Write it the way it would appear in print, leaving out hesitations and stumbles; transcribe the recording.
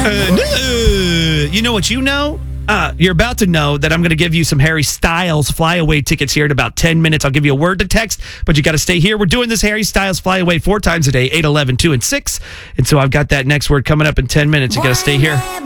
No. You know what you know? You're about to know that I'm going to give you some Harry Styles flyaway tickets here in about 10 minutes. I'll give you a word to text, but you got to stay here. We're doing this Harry Styles flyaway 4 times a day, 8, 11, 2, and 6. And so I've got that next word coming up in 10 minutes. You got to stay here.